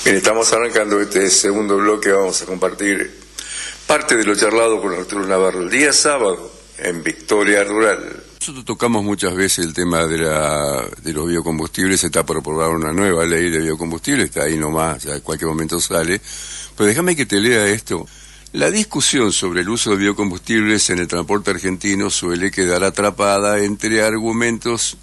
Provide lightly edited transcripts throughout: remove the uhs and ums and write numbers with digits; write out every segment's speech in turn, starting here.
Bien, estamos arrancando este segundo bloque. Vamos a compartir parte de lo charlado con Arturo Navarro el día sábado en Victoria Rural. Nosotros tocamos muchas veces el tema de los biocombustibles. Se está por aprobar una nueva ley de biocombustibles, está ahí nomás, ya en cualquier momento sale. Pero déjame que te lea esto. La discusión sobre el uso de biocombustibles en el transporte argentino suele quedar atrapada entre argumentos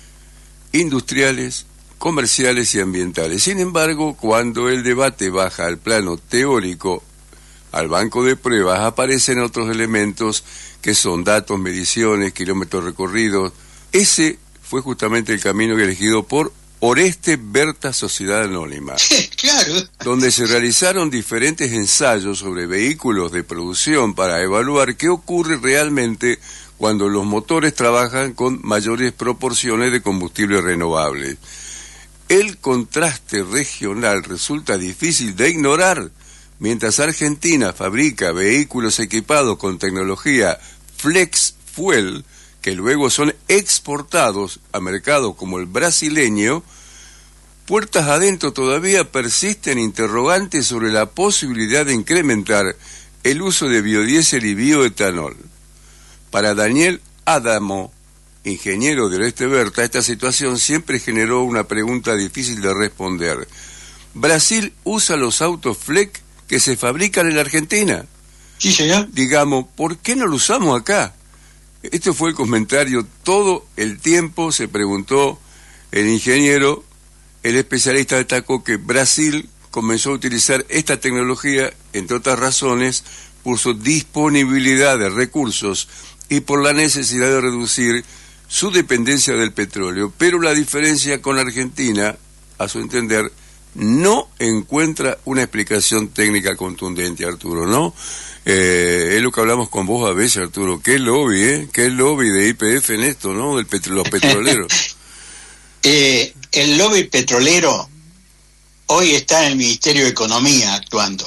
industriales, comerciales y ambientales. Sin embargo, cuando el debate baja al plano teórico, al banco de pruebas, aparecen otros elementos que son datos, mediciones, kilómetros recorridos. Ese fue justamente el camino elegido por Oreste Berta Sociedad Anónima, claro, donde se realizaron diferentes ensayos sobre vehículos de producción para evaluar qué ocurre realmente cuando los motores trabajan con mayores proporciones de combustible renovable. El contraste regional resulta difícil de ignorar. Mientras Argentina fabrica vehículos equipados con tecnología Flex Fuel, que luego son exportados a mercados como el brasileño, puertas adentro todavía persisten interrogantes sobre la posibilidad de incrementar el uso de biodiesel y bioetanol. Para Daniel Adamo, ingeniero del Oreste Berta, esta situación siempre generó una pregunta difícil de responder. ¿Brasil usa los autos Flex que se fabrican en la Argentina? Sí, señor. Digamos, ¿por qué no lo usamos acá? Este fue el comentario, todo el tiempo se preguntó el ingeniero. El especialista destacó que Brasil comenzó a utilizar esta tecnología, entre otras razones, por su disponibilidad de recursos y por la necesidad de reducir su dependencia del petróleo. Pero la diferencia con Argentina, a su entender, no encuentra una explicación técnica contundente, Arturo, ¿no? Es lo que hablamos con vos a veces, Arturo. Qué lobby, qué lobby de YPF en esto, ¿no? Los petroleros. El lobby petrolero hoy está en el Ministerio de Economía actuando.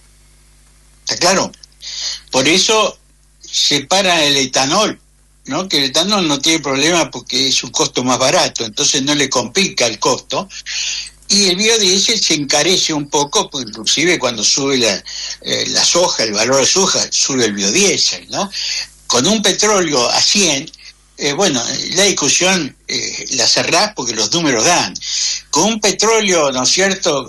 ¿Está claro? Por eso separa el etanol, ¿no? Que el etanol no tiene problema porque es un costo más barato, entonces no le complica el costo. Y el biodiesel se encarece un poco, pues inclusive cuando sube la soja, el valor de soja, sube el biodiesel, ¿no? Con un petróleo a 100, bueno, la discusión la cerrás porque los números dan. Con un petróleo, ¿no es cierto?,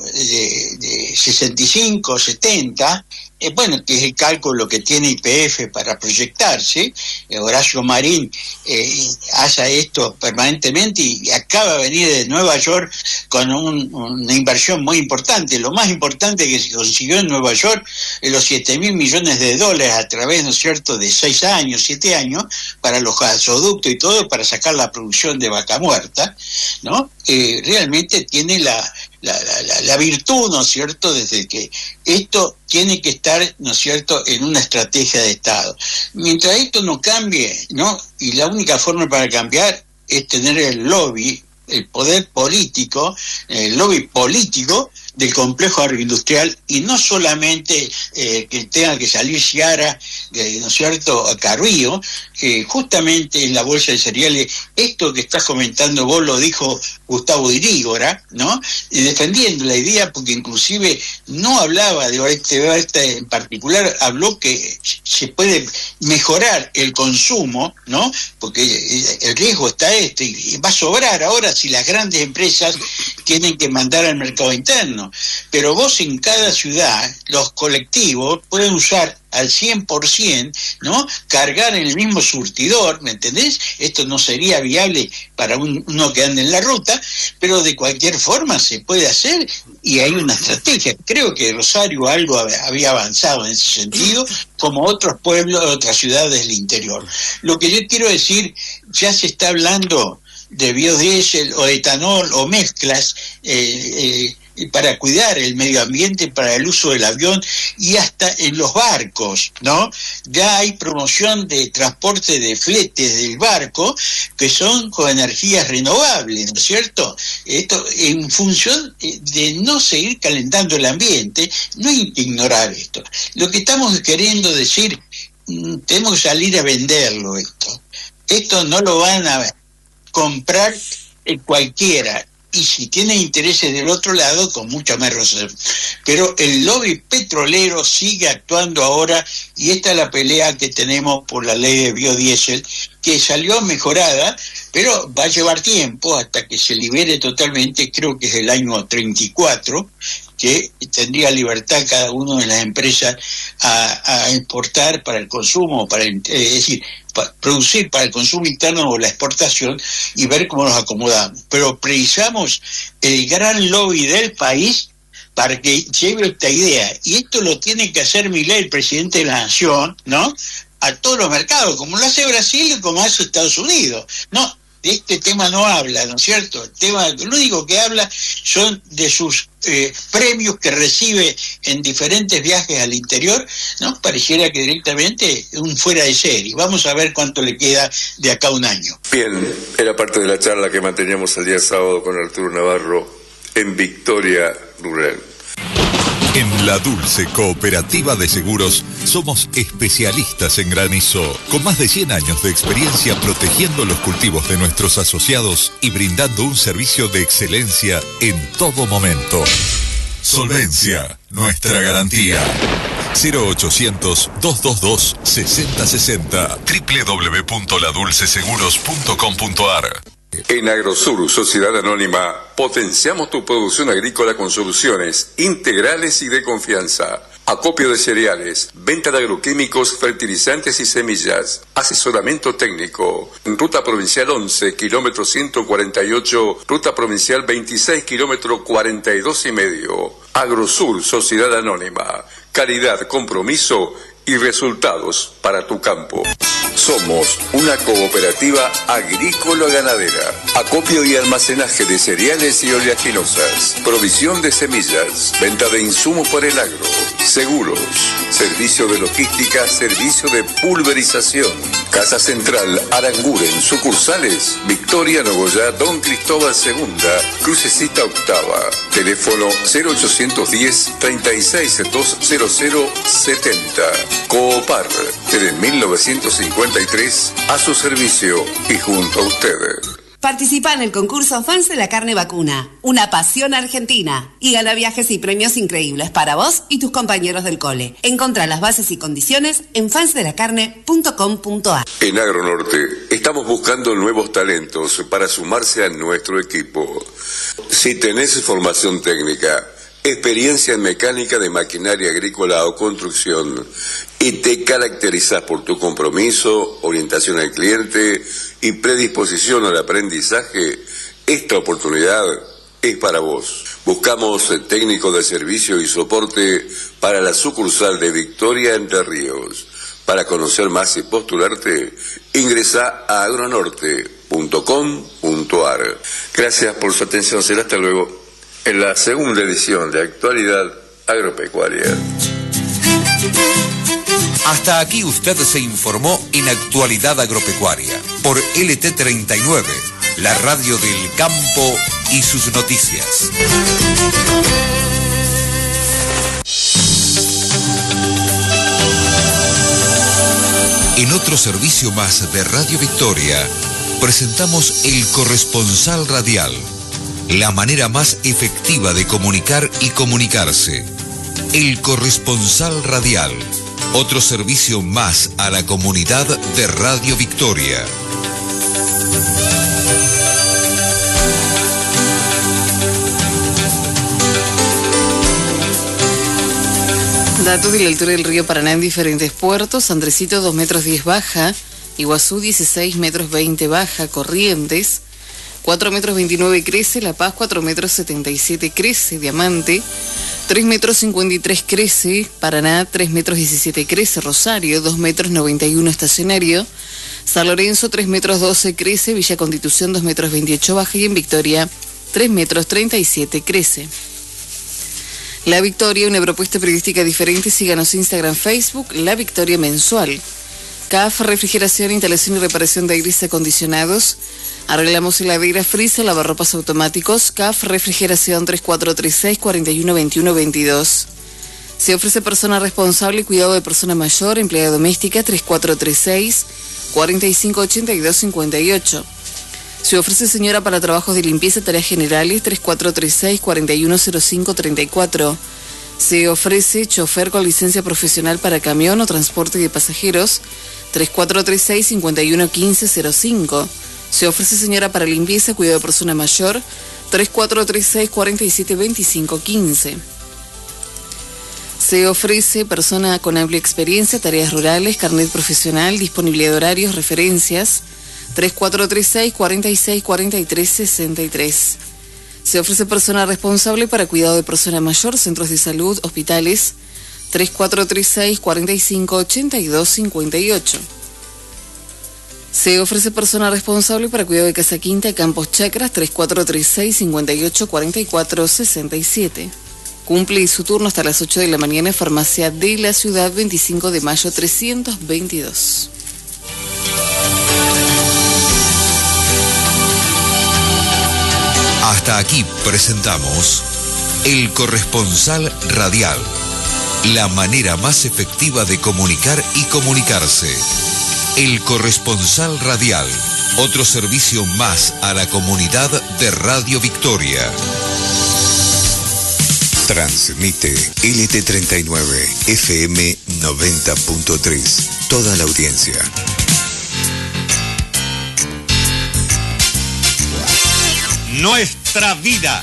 de 65, 70, bueno, que es el cálculo que tiene YPF para proyectarse. Horacio Marín hace esto permanentemente y acaba de venir de Nueva York con una inversión muy importante, lo más importante que se consiguió en Nueva York, los $7.000 millones a través, ¿no es cierto?, de 6 años, 7 años, para los gasoductos y todo, para sacar la producción de vaca muerta, ¿no? Realmente tiene la virtud, ¿no es cierto?, desde que esto tiene que estar, ¿no es cierto?, en una estrategia de Estado. Mientras esto no cambie, ¿no?, y la única forma para cambiar es tener el lobby, el poder político, el lobby político del complejo agroindustrial, y no solamente que tenga que salir Ciara, ¿no es cierto?, a Carrillo, que justamente en la bolsa de cereales, esto que estás comentando vos lo dijo Gustavo Irígora, ¿no?, y defendiendo la idea, porque inclusive no hablaba de Oreste en particular, habló que se puede mejorar el consumo, ¿no?, porque el riesgo está y va a sobrar ahora si las grandes empresas tienen que mandar al mercado interno. Pero vos en cada ciudad, los colectivos pueden usar al 100%, ¿no?, cargar en el mismo surtidor, ¿me entendés? Esto no sería viable para uno que ande en la ruta, pero de cualquier forma se puede hacer y hay una estrategia. Creo que Rosario algo había avanzado en ese sentido, como otros pueblos, otras ciudades del interior. Lo que yo quiero decir, ya se está hablando de biodiesel o etanol o mezclas para cuidar el medio ambiente, para el uso del avión y hasta en los barcos, ¿no? Ya hay promoción de transporte de fletes del barco que son con energías renovables, ¿no es cierto? Esto en función de no seguir calentando el ambiente, no hay que ignorar esto. Lo que estamos queriendo decir, tenemos que salir a venderlo esto. Esto no lo van a comprar cualquiera. y si tiene intereses del otro lado, con mucha más razón. Pero el lobby petrolero sigue actuando ahora, y esta es la pelea que tenemos por la ley de biodiesel, que salió mejorada, pero va a llevar tiempo hasta que se libere totalmente. Creo que es el año 34, que tendría libertad cada una de las empresas a exportar para el consumo, es decir, producir para el consumo interno o la exportación, y ver cómo nos acomodamos. Pero precisamos el gran lobby del país para que lleve esta idea, y esto lo tiene que hacer Milei, el presidente de la nación, ¿no?, a todos los mercados, como lo hace Brasil y como hace Estados Unidos. No, de este tema no habla, ¿no es cierto? Lo único que habla son de sus premios que recibe en diferentes viajes al interior, ¿no? Pareciera que directamente un fuera de serie. Vamos a ver cuánto le queda de acá a un año. Bien, era parte de la charla que manteníamos el día sábado con Arturo Navarro en Victoria Rural. En La Dulce Cooperativa de Seguros somos especialistas en granizo, con más de 100 años de experiencia protegiendo los cultivos de nuestros asociados y brindando un servicio de excelencia en todo momento. Solvencia, nuestra garantía. 0800-222-6060 www.ladulceseguros.com.ar. En Agrosur, Sociedad Anónima, potenciamos tu producción agrícola con soluciones integrales y de confianza. Acopio de cereales, venta de agroquímicos, fertilizantes y semillas, asesoramiento técnico. Ruta Provincial 11, kilómetro 148, Ruta Provincial 26, kilómetro 42,5. Agrosur, Sociedad Anónima. Calidad, compromiso y resultados para tu campo. Somos una cooperativa agrícola-ganadera. Acopio y almacenaje de cereales y oleaginosas. Provisión de semillas. Venta de insumos para el agro. Seguros. Servicio de logística. Servicio de pulverización. Casa Central Aranguren. Sucursales Victoria, Nogoyá, Don Cristóbal II, Crucecita Octava. Teléfono 0810 36-20070. Coopar. Desde 1953 a su servicio y junto a usted. Participa en el concurso Fans de la Carne Vacuna, una pasión argentina, y gana viajes y premios increíbles para vos y tus compañeros del cole. Encontrá las bases y condiciones en fansdelacarne.com.ar. En Agronorte estamos buscando nuevos talentos para sumarse a nuestro equipo. Si tenés formación técnica, experiencia en mecánica de maquinaria agrícola o construcción, y te caracterizas por tu compromiso, orientación al cliente y predisposición al aprendizaje, esta oportunidad es para vos. Buscamos técnico de servicio y soporte para la sucursal de Victoria Entre Ríos. Para conocer más y postularte, ingresa a agronorte.com.ar. Gracias por su atención. Será hasta luego en la segunda edición de Actualidad Agropecuaria. Hasta aquí usted se informó en Actualidad Agropecuaria por LT39, la radio del campo y sus noticias. En otro servicio más de Radio Victoria, presentamos El Corresponsal Radial, la manera más efectiva de comunicar y comunicarse. El Corresponsal Radial, otro servicio más a la comunidad de Radio Victoria. Datos de la altura del río Paraná en diferentes puertos: Andresito 2 metros 10 baja, Iguazú 16 metros 20 baja, Corrientes 4 metros 29 crece, La Paz 4 metros 77 crece, Diamante 3 metros 53 crece, Paraná 3 metros 17 crece, Rosario 2 metros 91 estacionario, San Lorenzo 3 metros 12 crece, Villa Constitución 2 metros 28 baja, y en Victoria 3 metros 37 crece. La Victoria, una propuesta periodística diferente. Síganos en Instagram, Facebook, La Victoria Mensual. CAF, refrigeración, instalación y reparación de aires acondicionados. Arreglamos heladeras, freezer, lavarropas automáticos. CAF, refrigeración 3436-412122. Se ofrece persona responsable y cuidado de persona mayor, empleada doméstica 3436-458258. Se ofrece señora para trabajos de limpieza, tareas generales, 3436-410534. Se ofrece chofer con licencia profesional para camión o transporte de pasajeros, 3436-511505. Se ofrece señora para limpieza, cuidado de persona mayor, 3436-472515. Se ofrece persona con amplia experiencia, tareas rurales, carnet profesional, disponibilidad de horarios, referencias, 3436-464363. Se ofrece persona responsable para cuidado de persona mayor, centros de salud, hospitales, 3436-458258. Se ofrece persona responsable para cuidado de casa quinta, campos chacras, 3436-584467. Cumple su turno hasta las 8 de la mañana, farmacia de la ciudad, 25 de mayo 322. Hasta aquí presentamos El Corresponsal Radial, la manera más efectiva de comunicar y comunicarse. El Corresponsal Radial, otro servicio más a la comunidad de Radio Victoria. Transmite LT39 FM 90.3, toda la audiencia. Nuestra vida.